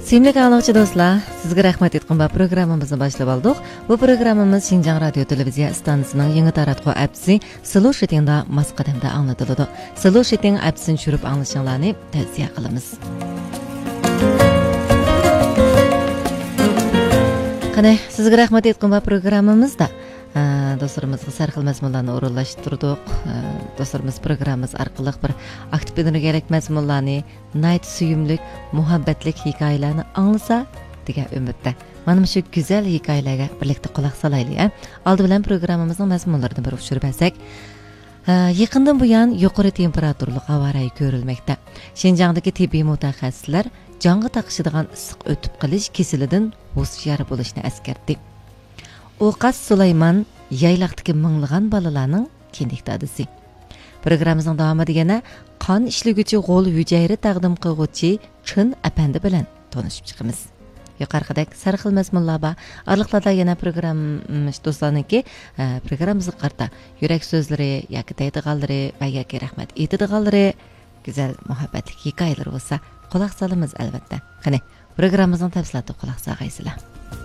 Sevimli anlıqçı dostlar, sizge rahmat etkin bu programımızı başlap aldık. Bu programımız Şinjan Radyo Televiziya stansının yeni taratqı apsi Silo Şetingda Masqadamda anlatıldı. Silo Şeting apsini çürüp anlaşanlarını tavsiye qilamiz. Qani, sizge rahmat etkin bu programımızda dostlarımızga sarxil mazmunlarni o'rinlashtirdik. Dostlarimiz programmamiz orqali bir aktiv energiyalik mazmunlarni, nayt suyumlik, muhabbatlik hikoyalarni anglasa degan umidda. Mana shu go'zal hikoyalarga birlikda quloq solaylik. Oldi bilan programmamizning mazmunlarini bir tushirib olsak, yaqindan buyon yuqori temperaturali havo rayi ko'rilmoqda. Shinjongdagi tibbiy mutaxassislar jonga taqishadigan issiq o'tib qilish kasalidan hushyor bo'lishni eskartdi. Oqas Sulaymon yaylaqdagi minglagan balalarning kindik dadisi. Programmamizning davomida yana qon ishlaguvchi g'o'l hujayra taqdim qilguvchi Chin apandi bilan tanishib chiqamiz. Yuqoridagi sarxil mazmunlar va aniqlarda yana programmamiz do'stlarniki programmamizga qarta yurak so'zlari yoki deydiganlari va yoki rahmat aytadiganlari go'zal muhabbatli hikoyalar bo'lsa quloq solamiz albatta. Qani, programmamizning tafsilotida quloq solgaysizlar.